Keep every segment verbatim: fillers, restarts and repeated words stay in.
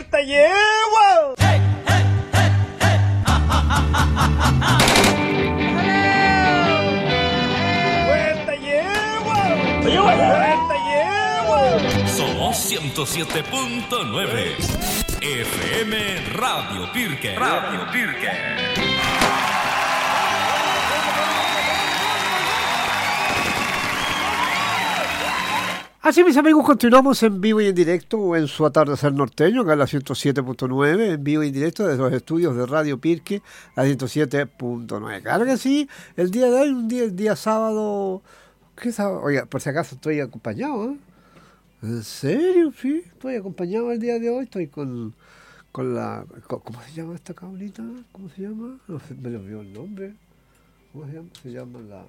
¡Vuelta llevo! ¡Hey, hey, hey, hey! ¡Ja, ja, ja, ja, ja, ja! ¡Vuelta llevo! ¡Vuelta llevo! Somos ciento siete punto nueve F M Radio Pirque. Radio Pirque. Así, mis amigos, continuamos en vivo y en directo en su atardecer norteño, acá en la ciento siete punto nueve, en vivo y en directo desde los estudios de Radio Pirque, la ciento siete punto nueve. Claro que sí, el día de hoy, un día, el día sábado, ¿qué sábado? Oiga, por si acaso estoy acompañado, ¿eh? ¿En serio? Sí, estoy acompañado el día de hoy, estoy con, con la, ¿cómo se llama esta cabrita? ¿Cómo se llama? No sé, me lo olvidó el nombre. ¿Cómo se llama? Se llama la,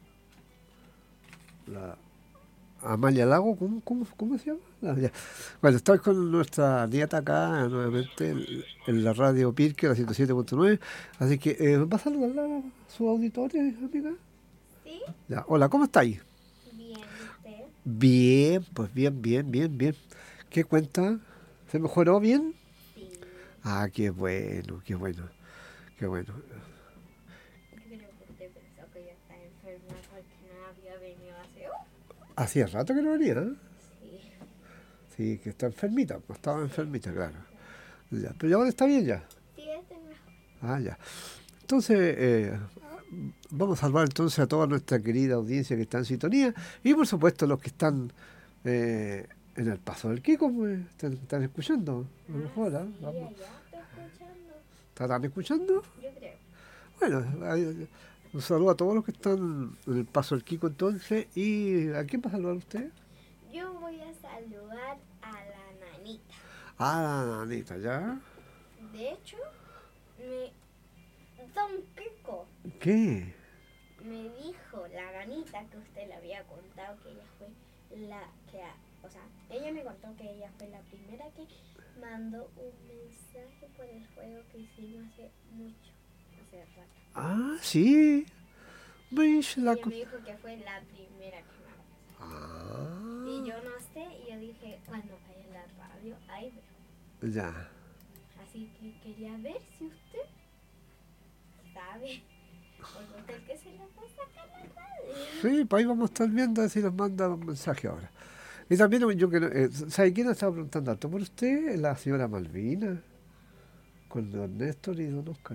la... Amalia Lago, ¿cómo, cómo, cómo se llama? Ah, ya. Bueno, estoy con nuestra nieta acá nuevamente en, en la radio Pirque, la ciento siete punto nueve, así que eh, ¿va a saludar a su auditorio, amiga? Sí. Ya. Hola, ¿cómo estáis? Bien, ¿usted? Bien, pues bien, bien, bien, bien. ¿Qué cuenta? ¿Se mejoró bien? Sí. Ah, qué bueno, qué bueno, qué bueno. Creo que usted pensó que yo estaba enferma porque no había venido hace... ¡Uh! Hacía rato que no venía, ¿eh? Sí. Sí, que está enfermita, pues estaba enfermita, claro. Ya, pero ahora está bien ya. Sí, este es mejor. Ah, ya. Entonces, eh, vamos a saludar entonces a toda nuestra querida audiencia que está en sintonía y por supuesto los que están eh, en el Paso del Kiko, pues, están, están escuchando. A lo mejor, ¿eh? Sí, Vamos. allá estoy escuchando. ¿Están escuchando? Yo creo. Bueno, hay- un saludo a todos los que están en el Paso del Kiko entonces. ¿Y a quién va a saludar usted? Yo voy a saludar a la nanita. Ah, la nanita, ¿ya? De hecho, me... Don Kiko ¿Qué? me dijo la nanita que usted le había contado que ella fue la que... ha- O sea, ella me contó que ella fue la primera que mandó un mensaje por el juego que hicimos hace mucho, hace rato. Ah, sí. ¿Veis la Ella co- me dijo que fue la primera que me habló. Ah, Y yo no sé, y yo dije, cuando vaya a la radio, ahí veo. ya. Así que quería ver si usted sabe, porque usted que se la pasa acá en la radio. Sí, pues ahí vamos a estar viendo a ver si nos manda un mensaje ahora. Y también yo que no- eh, ¿sabe quién estaba preguntando harto por usted? La señora Malvina, con don Néstor y don Oscar.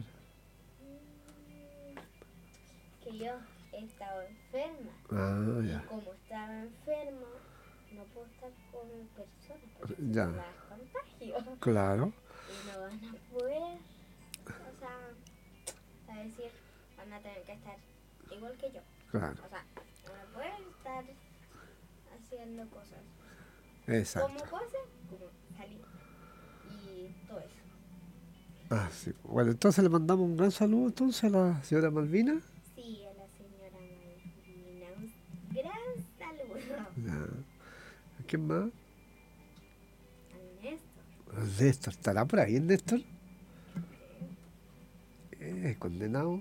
Que yo he estado enferma. Ah, Y ya. como estaba enferma, no puedo estar con personas porque Ya. se las contagio. Claro. Y no van a poder, o sea, a decir, van a tener que estar igual que yo. Claro, O sea, no van a poder estar haciendo cosas exacto. como cosas, como salir y todo eso. Ah, sí. Bueno, entonces le mandamos un gran saludo entonces a la señora Malvina. Sí, a la señora Malvina, un gran saludo. Ya. ¿Quién más? Al Néstor. El Néstor. ¿Estará por ahí el Néstor? Eh, condenado.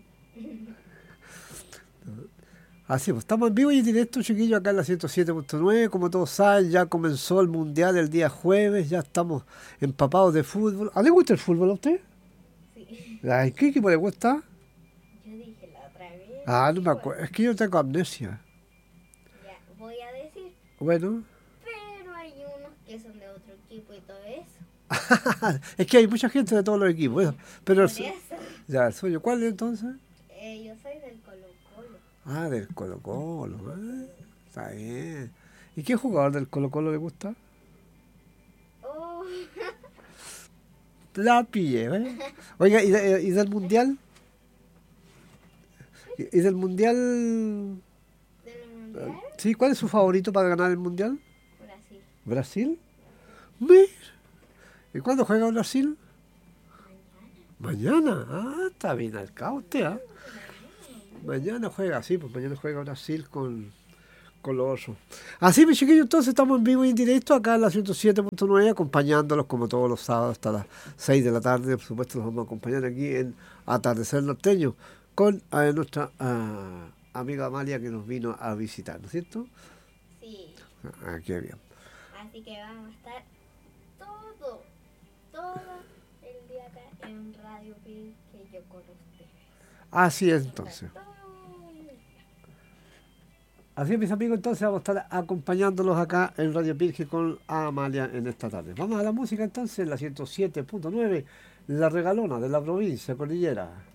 Así, pues estamos en vivo y en directo, chiquillos, acá en la ciento siete punto nueve. Como todos saben, ya comenzó el Mundial el día jueves, ya estamos empapados de fútbol. ¿A le gusta el fútbol a usted? Sí. Ay, ¿qué equipo le gusta? Yo dije la otra vez. Ah, no me igual. acuerdo, es que yo tengo amnesia. Ya, voy a decir, Bueno, pero hay unos que son de otro equipo y todo eso. es que hay mucha gente de todos los equipos, bueno, pero el, Por su- eso, ya, el suyo, ¿cuál es entonces? eh, yo soy del Colo Colo. Ah, del Colo Colo, ¿eh? Está bien. ¿Y qué jugador del Colo Colo le gusta? Oh, La pillé, ¿eh? Oiga, ¿y, de- y del Mundial? ¿Y, y del Mundial? ¿del Mundial? Sí, ¿cuál es su favorito para ganar el Mundial? Brasil. ¿Brasil? Mira. ¿Y cuándo juega Brasil? Mañana. Mañana. Ah, está bien al cabo usted, ¿ah? Mañana juega, sí, pues mañana juega Brasil con, con los osos. Así, mis chiquillos, entonces estamos en vivo y en directo acá en la ciento siete punto nueve, acompañándolos como todos los sábados hasta las seis de la tarde. Por supuesto, los vamos a acompañar aquí en Atardecer Norteño con eh, nuestra ah, amiga Amalia que nos vino a visitar, ¿no es cierto? Sí. Ah, qué bien. Así que vamos a estar todo, todo y yo con ustedes. Así es entonces. Todo el día. Así es, mis amigos, entonces vamos a estar acompañándolos acá en Radio Pirque con Amalia en esta tarde. Vamos a la música entonces, la ciento siete punto nueve, la regalona de la provincia cordillera.